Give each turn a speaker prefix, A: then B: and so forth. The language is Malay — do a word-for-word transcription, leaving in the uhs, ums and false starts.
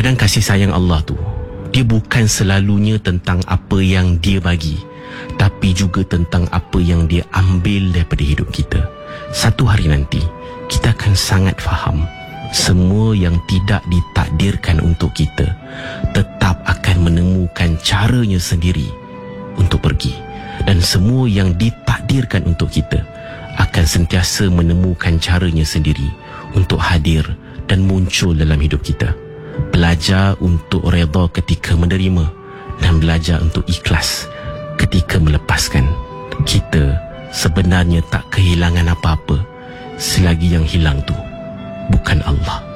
A: Kadang kasih sayang Allah tu, dia bukan selalunya tentang apa yang dia bagi, tapi juga tentang apa yang dia ambil daripada hidup kita. Satu hari nanti kita akan sangat faham, semua yang tidak ditakdirkan untuk kita tetap akan menemukan caranya sendiri untuk pergi, dan semua yang ditakdirkan untuk kita akan sentiasa menemukan caranya sendiri untuk hadir dan muncul dalam hidup kita. Belajar untuk redha ketika menerima, dan belajar untuk ikhlas ketika melepaskan. Kita sebenarnya tak kehilangan apa-apa selagi yang hilang tu bukan Allah.